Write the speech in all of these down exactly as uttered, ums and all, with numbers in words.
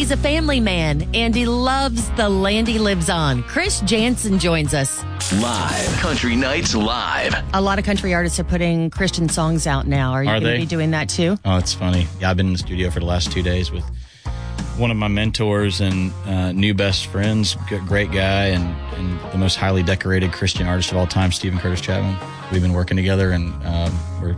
He's a family man, and he loves the land he lives on. Chris Jansen joins us. Live. Country Nights Live. A lot of country artists are putting Christian songs out now. Are you Are going to they? be doing that too? Oh, it's funny. Yeah, I've been in the studio for the last two days with one of my mentors and uh, new best friends, g- great guy, and, and the most highly decorated Christian artist of all time, Stephen Curtis Chapman. We've been working together, and um, we're,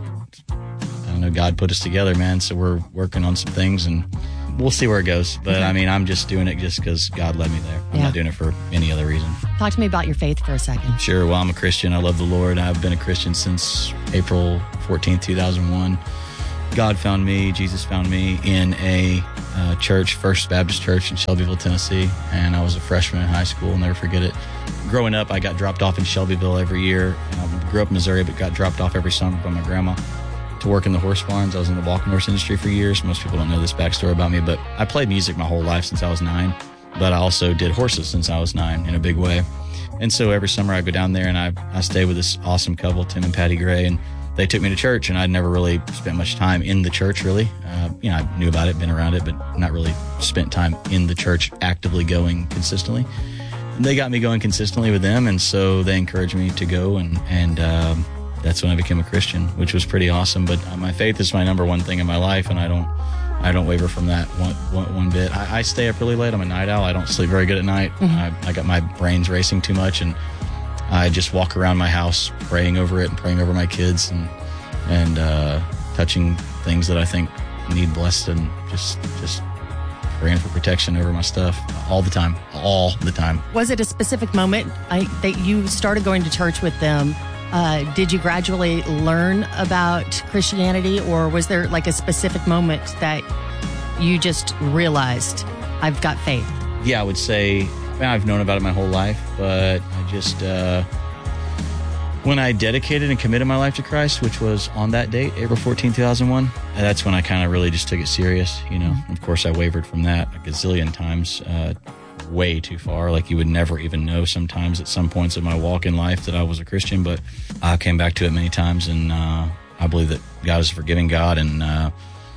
I don't know, God put us together, man. So we're working on some things, and we'll see where it goes. But, I mean, I'm just doing it just because God led me there. I'm Yeah. not doing it for any other reason. Talk to me about your faith for a second. Sure. Well, I'm a Christian. I love the Lord. I've been a Christian since April fourteenth, two thousand one. God found me, Jesus found me in a uh, church, First Baptist Church in Shelbyville, Tennessee, and I was a freshman in high school. I'll never forget it. Growing up, I got dropped off in Shelbyville every year. I grew up in Missouri, but got dropped off every summer by my grandma to work in the horse barns. I was in the walking horse industry for years. Most people don't know this backstory about me, but I played music my whole life since I was nine, but I also did horses since I was nine in a big way. And so every summer I go down there and I, I stay with this awesome couple, Tim and Patty Gray, and they took me to church, and I'd never really spent much time in the church, really. Uh, you know, I knew about it, been around it, but not really spent time in the church actively going consistently. And they got me going consistently with them, and so they encouraged me to go, and, and um, that's when I became a Christian, which was pretty awesome. But uh, my faith is my number one thing in my life, and I don't I don't waver from that one, one, one bit. I, I stay up really late. I'm a night owl. I don't sleep very good at night. Mm-hmm. I, I got my brains racing too much, and I just walk around my house praying over it and praying over my kids and and uh, touching things that I think need blessed, and just just praying for protection over my stuff all the time, all the time. Was it a specific moment I, that you started going to church with them? Uh, did you gradually learn about Christianity, or was there like a specific moment that you just realized, I've got faith? Yeah, I would say I've known about it my whole life, but I just, uh, when I dedicated and committed my life to Christ, which was on that date, April fourteenth, two thousand one, that's when I kind of really just took it serious, you know. Of course, I wavered from that a gazillion times, uh, way too far. Like, you would never even know sometimes at some points of my walk in life that I was a Christian, but I came back to it many times, and uh, I believe that God is a forgiving God, and uh,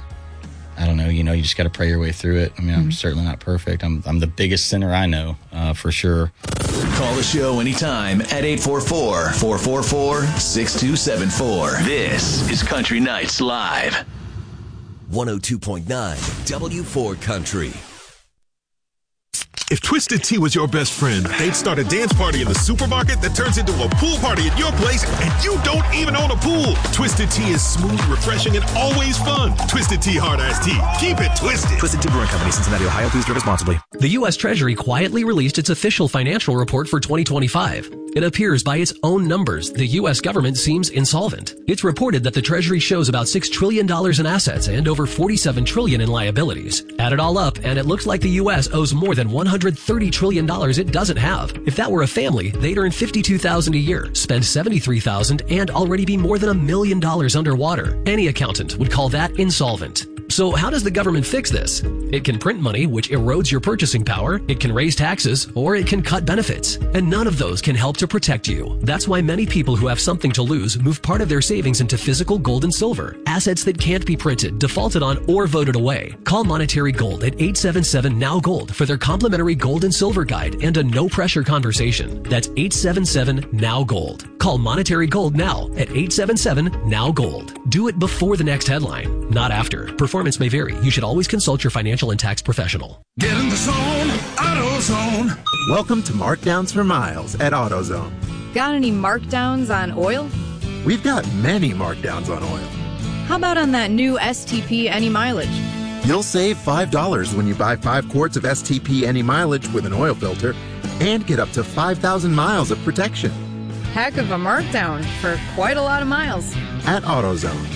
I don't know, you know, you just got to pray your way through it. I mean, I'm mm-hmm. certainly not perfect. I'm I'm the biggest sinner I know, uh, for sure. Call the show anytime at eight four four, four four four, six two seven four. This is Country Nights Live. one oh two point nine W four Country. If Twisted Tea was your best friend, they'd start a dance party in the supermarket that turns into a pool party at your place, and you don't even own a pool. Twisted Tea is smooth, refreshing, and always fun. Twisted Tea Hard Iced Tea. Keep it twisted. Twisted Tea Brewing Company, Cincinnati, Ohio. Please drink responsibly. The U S Treasury quietly released its official financial report for twenty twenty-five. It appears by its own numbers, the U S government seems insolvent. It's reported that the Treasury shows about six trillion dollars in assets and over forty-seven trillion dollars in liabilities. Add it all up, and it looks like the U S owes more than one hundred thirty trillion dollars it doesn't have. If that were a family, they'd earn fifty-two thousand dollars a year, spend seventy-three thousand dollars, and already be more than a million dollars underwater. Any accountant would call that insolvent. So how does the government fix this? It can print money, which erodes your purchasing power, it can raise taxes, or it can cut benefits. And none of those can help to protect you. That's why many people who have something to lose move part of their savings into physical gold and silver, assets that can't be printed, defaulted on, or voted away. Call Monetary Gold at eight seven seven, N O W Gold for their complimentary gold and silver guide and a no-pressure conversation. That's eight seven seven, N O W Gold. Call Monetary Gold now at eight seven seven, N O W Gold. Do it before the next headline, not after. Performance may vary. You should always consult your financial and tax professional. Get in the zone, AutoZone. Welcome to Markdowns for Miles at AutoZone. Got any markdowns on oil? We've got many markdowns on oil. How about on that new S T P Any Mileage? You'll save five dollars when you buy five quarts of S T P Any Mileage with an oil filter and get up to five thousand miles of protection. Heck of a markdown for quite a lot of miles. At AutoZone.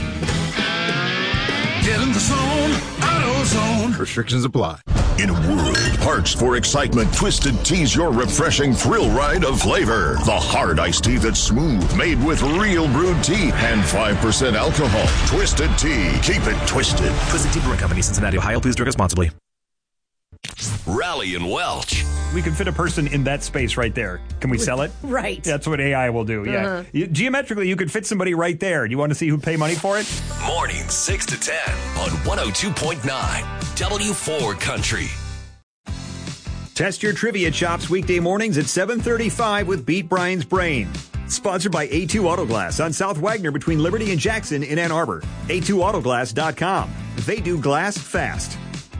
Get in the zone, AutoZone. Restrictions apply. In a world parched for excitement, Twisted Tea's your refreshing thrill ride of flavor. The hard iced tea that's smooth, made with real brewed tea and five percent alcohol. Twisted Tea. Keep it twisted. Twisted Tea Brewing Company, Cincinnati, Ohio. Please drink responsibly. Raleigh and Welch. We can fit a person in that space right there. Can we sell it? Right. That's what A I will do, yeah. Uh-huh. You, geometrically, you could fit somebody right there. Do you want to see who'd pay money for it? Mornings six to ten on one oh two point nine W four Country. Test your trivia chops weekday mornings at seven thirty-five with Beat Brian's Brain. Sponsored by A two Auto Glass on South Wagner between Liberty and Jackson in Ann Arbor. A two auto glass dot com. They do glass fast.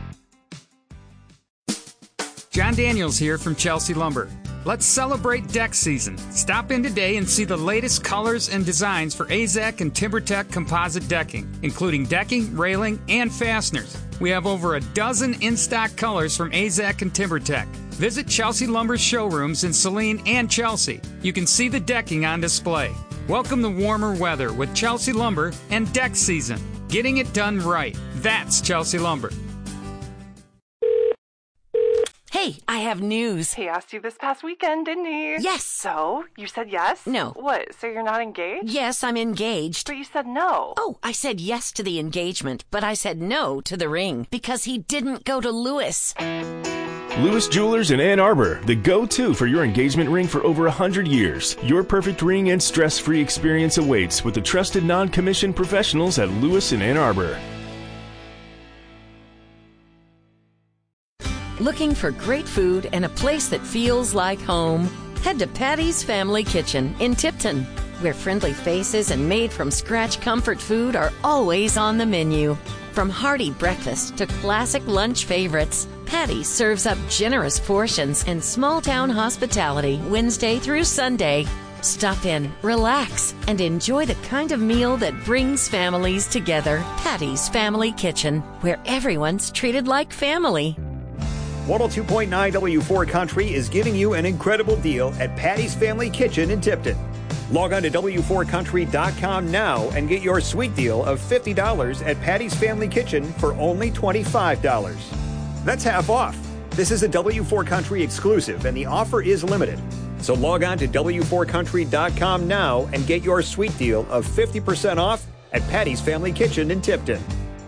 John Daniels here from Chelsea Lumber. Let's celebrate deck season. Stop in today and see the latest colors and designs for A Z A C and TimberTech composite decking, including decking, railing, and fasteners. We have over a dozen in-stock colors from A Z A C and TimberTech. Visit Chelsea Lumber's showrooms in Saline and Chelsea. You can see the decking on display. Welcome the warmer weather with Chelsea Lumber and deck season. Getting it done right. That's Chelsea Lumber. Hey, I have news. He asked you this past weekend, didn't he? Yes. So, you said yes? No. What, so you're not engaged? Yes, I'm engaged. But you said no. Oh, I said yes to the engagement, but I said no to the ring because he didn't go to Lewis. Lewis Jewelers in Ann Arbor, the go-to for your engagement ring for over one hundred years. Your perfect ring and stress-free experience awaits with the trusted non-commissioned professionals at Lewis in Ann Arbor. Looking for great food and a place that feels like home? Head to Patty's Family Kitchen in Tipton, where friendly faces and made-from-scratch comfort food are always on the menu. From hearty breakfast to classic lunch favorites, Patty's serves up generous portions and small-town hospitality Wednesday through Sunday. Stop in, relax, and enjoy the kind of meal that brings families together. Patty's Family Kitchen, where everyone's treated like family. one oh two point nine W four Country is giving you an incredible deal at Patty's Family Kitchen in Tipton. Log on to W four country dot com now and get your sweet deal of fifty dollars at Patty's Family Kitchen for only twenty-five dollars. That's half off. This is a W four Country exclusive and the offer is limited. So log on to W four country dot com now and get your sweet deal of fifty percent off at Patty's Family Kitchen in Tipton.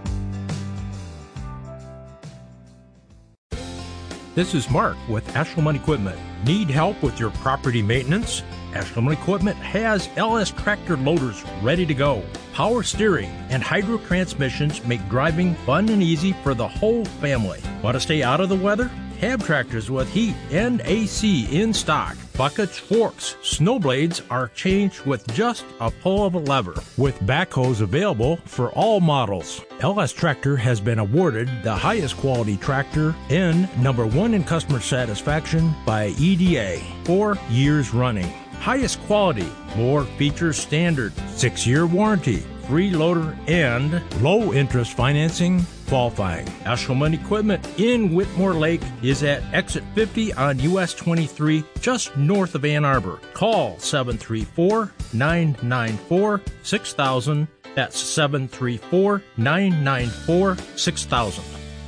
This is Mark with Ashleman Equipment. Need help with your property maintenance? Ashleman Equipment has L S tractor loaders ready to go. Power steering and hydro transmissions make driving fun and easy for the whole family. Want to stay out of the weather? Cab tractors with heat and A C in stock. Buckets, forks, snow blades are changed with just a pull of a lever. With backhoes available for all models. L S Tractor has been awarded the highest quality tractor and number one in customer satisfaction by E D A four years running. Highest quality, more features standard, six-year warranty, free loader, and low interest financing qualifying. Ashleman Equipment in Whitmore Lake is at exit fifty on U S twenty-three, just north of Ann Arbor. Call seven three four, nine nine four, six thousand. That's seven three four, nine nine four, six thousand.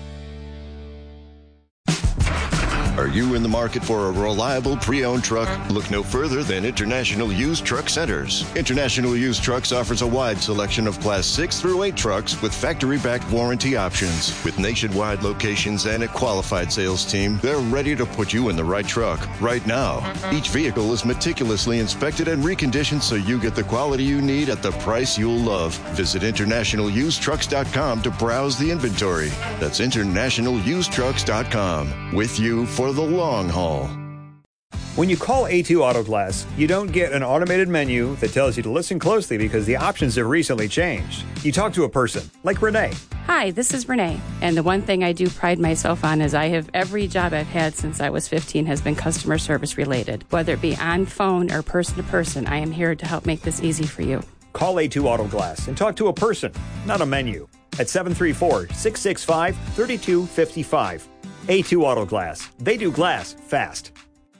Are you in the market for a reliable pre-owned truck? Look no further than International Used Truck Centers. International Used Trucks offers a wide selection of Class six through eight trucks with factory-backed warranty options. With nationwide locations and a qualified sales team, they're ready to put you in the right truck right now. Each vehicle is meticulously inspected and reconditioned so you get the quality you need at the price you'll love. Visit international used trucks dot com to browse the inventory. That's international used trucks dot com. With you for the long haul. When you call A two Auto Glass, you don't get an automated menu that tells you to listen closely because the options have recently changed. You talk to a person, like Renee. Hi, this is Renee. And the one thing I do pride myself on is I have every job I've had since I was fifteen has been customer service related. Whether it be on phone or person to person, I am here to help make this easy for you. Call A two Auto Glass and talk to a person, not a menu, at seven three four, six six five, three two five five. A two Auto Glass. They do glass fast.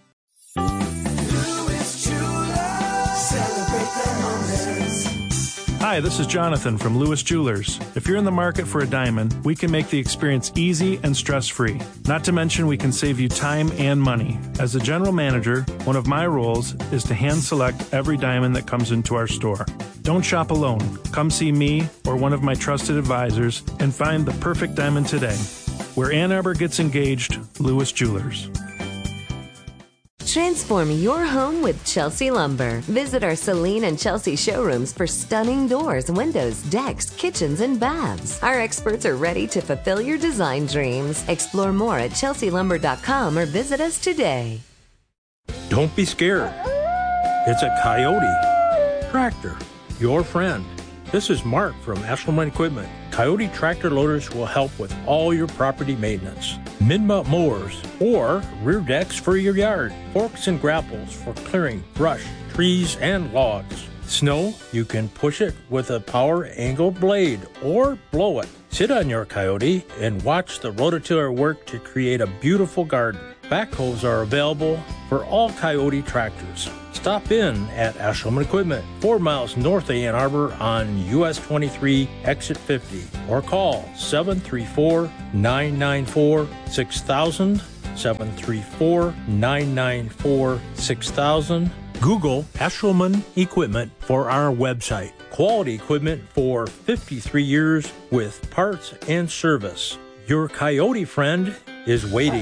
Hi, this is Jonathan from Lewis Jewelers. If you're in the market for a diamond, we can make the experience easy and stress-free. Not to mention we can save you time and money. As a general manager, one of my roles is to hand select every diamond that comes into our store. Don't shop alone. Come see me or one of my trusted advisors and find the perfect diamond today. Where Ann Arbor gets engaged, Lewis Jewelers. Transform your home with Chelsea Lumber. Visit our Celine and Chelsea showrooms for stunning doors, windows, decks, kitchens, and baths. Our experts are ready to fulfill your design dreams. Explore more at chelsea lumber dot com or visit us today. Don't be scared. It's a Coyote tractor, your friend. This is Mark from Ashelman Equipment. Coyote tractor loaders will help with all your property maintenance. Mid-mount mowers or rear decks for your yard. Forks and grapples for clearing brush, trees, and logs. Snow, you can push it with a power angle blade or blow it. Sit on your Coyote and watch the rototiller work to create a beautiful garden. Backhoes are available for all Coyote tractors. Stop in at Ashelman Equipment, four miles north of Ann Arbor on U S twenty-three, exit fifty, or call seven three four, nine nine four, six thousand, seven three four, nine nine four, six thousand. Google Ashelman Equipment for our website. Quality equipment for fifty-three years with parts and service. Your Coyote friend is waiting.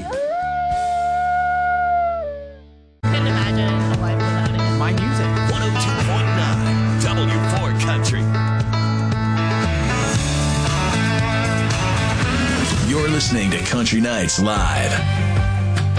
Couldn't imagine a life without it. My music. one oh two point nine W four Country. You're listening to Country Nights Live.